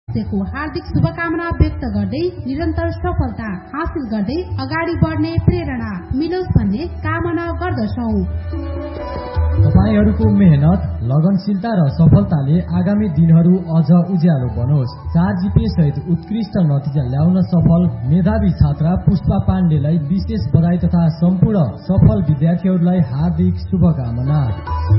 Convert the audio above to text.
को हार्दिक शुभकामना व्यक्त गर्दै निरन्तर सफलता हासिल गर्दै अगाडि बढ्ने प्रेरणा मिलोस् भन्ने कामना गर्दछौं। तपाईहरूको मेहनत, लगनशीलता र सफलताले आगामी दिनहरू अझ उज्यालो बनोस्। 4 GPA सहित उत्कृष्ट नतिजा ल्याउन सफल मेधावी छात्रा पुष्पा पाण्डेलाई विशेष बधाई तथा सम्पूर्ण सफल विद्यार्थीहरूलाई हार्दिक शुभकामना।